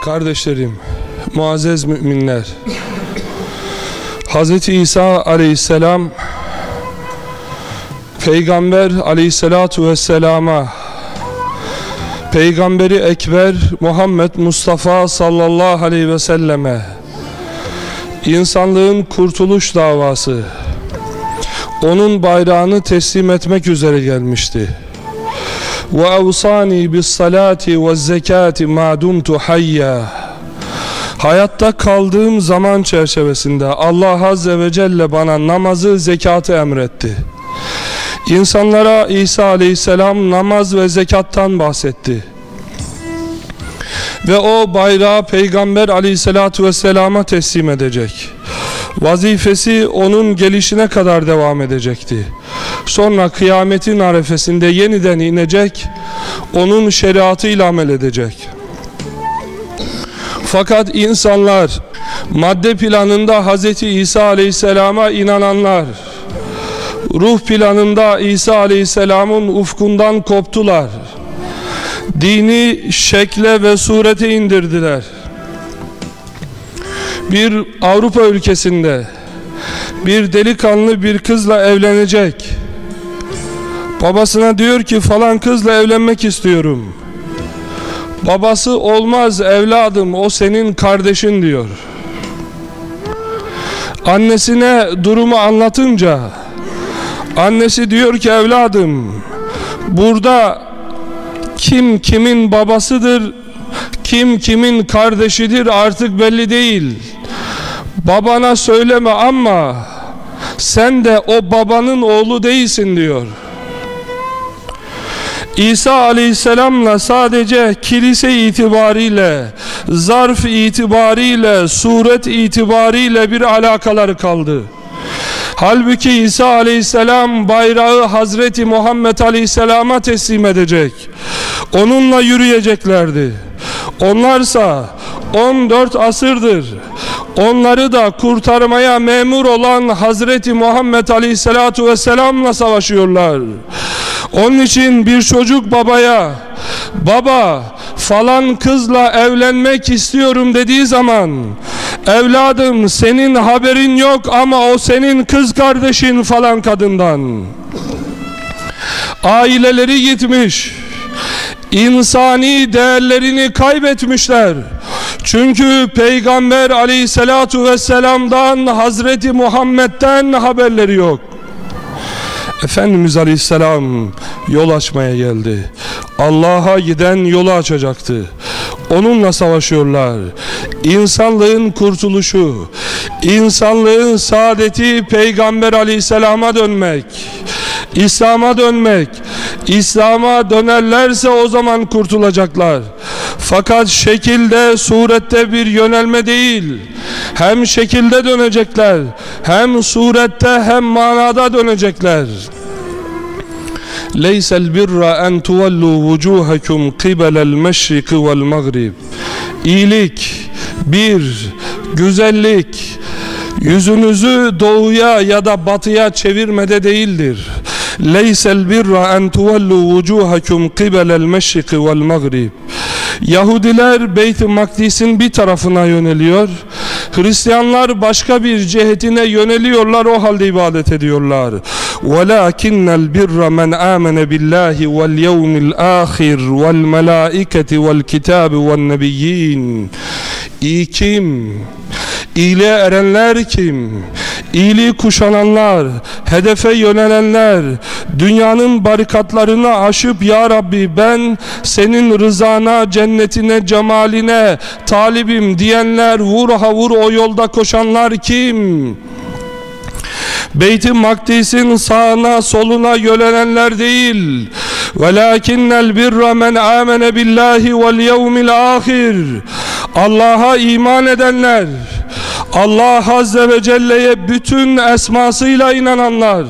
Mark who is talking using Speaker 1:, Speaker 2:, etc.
Speaker 1: Kardeşlerim, muazzez müminler, Hz. İsa aleyhisselam Peygamber aleyhissalatu vesselama, Peygamberi Ekber Muhammed Mustafa sallallahu aleyhi ve selleme insanlığın kurtuluş davası, onun bayrağını teslim etmek üzere gelmişti. Ve evsani bis salati ve zekati ma dumtu hayya. Hayatta kaldığım zaman çerçevesinde Allah Azze ve Celle bana namazı, zekatı emretti. İnsanlara İsa Aleyhisselam namaz ve zekattan bahsetti. Ve o bayrağı Peygamber Aleyhisselatü Vesselam'a teslim edecek. Vazifesi onun gelişine kadar devam edecekti. Sonra kıyametin arefesinde yeniden inecek, onun şeriatıyla amel edecek. Fakat insanlar, madde planında Hz. İsa Aleyhisselam'a inananlar, ruh planında İsa Aleyhisselam'ın ufkundan koptular. Dini şekle ve surete indirdiler. Bir Avrupa ülkesinde bir delikanlı bir kızla evlenecek. Babasına diyor ki falan kızla evlenmek istiyorum. Babası olmaz evladım, o senin kardeşin diyor. Annesine durumu anlatınca annesi diyor ki evladım, burada kim kimin babasıdır, kim kimin kardeşidir artık belli değil. Babana söyleme ama sen de o babanın oğlu değilsin diyor. İsa Aleyhisselam'la sadece kilise itibariyle, zarf itibariyle, suret itibariyle bir alakaları kaldı. Halbuki İsa Aleyhisselam bayrağı Hazreti Muhammed Aleyhisselam'a teslim edecek. Onunla yürüyeceklerdi. Onlarsa 14 asırdır onları da kurtarmaya memur olan Hazreti Muhammed Aleyhisselatu Vesselam'la savaşıyorlar. Onun için bir çocuk babaya, baba falan kızla evlenmek istiyorum dediği zaman, evladım senin haberin yok ama o senin kız kardeşin falan kadından. Aileleri gitmiş, insani değerlerini kaybetmişler. Çünkü Peygamber Aleyhisselatu Vesselam'dan, Hazreti Muhammed'den haberleri yok. Efendimiz Aleyhisselam yol açmaya geldi. Allah'a giden yolu açacaktı. Onunla savaşıyorlar. İnsanlığın kurtuluşu, insanlığın saadeti Peygamber Aleyhisselam'a dönmek, İslam'a dönmek. İslam'a dönerlerse o zaman kurtulacaklar. Fakat şekilde, surette bir yönelme değil. Hem şekilde dönecekler, hem surette hem manada dönecekler. Leysel birra en tuvallu vucuhakum qibelel meşriki vel mağrib. İyilik, bir, güzellik, yüzünüzü doğuya ya da batıya çevirmede değildir. Leysel birra en tuvallu vucuhakum qibelel meşriki vel mağrib. Yahudiler Beyt-i Makdis'in bir tarafına yöneliyor. Hristiyanlar başka bir cihetine yöneliyorlar, o halde ibadet ediyorlar. وَلَاكِنَّ الْبِرَّ مَنْ آمَنَ بِاللّٰهِ وَالْيَوْمِ الْآخِرِ وَالْمَلَائِكَةِ وَالْكِتَابِ وَالنَّبِيِّينَ. İyi kim? İyiliğe erenler kim? İyiliği kuşananlar, hedefe yönelenler, dünyanın barikatlarını aşıp ya Rabbi ben senin rızana, cennetine, cemaline talibim diyenler, vur ha vur o yolda koşanlar kim? Beyt-i Makdis'in sağına soluna yönelenler değil. وَلَاكِنَّ الْبِرَّ مَنْ آمَنَ بِاللّٰهِ وَالْيَوْمِ الْآخِرِ. Allah'a iman edenler, Allah Azze ve Celle'ye bütün esmasıyla inananlar.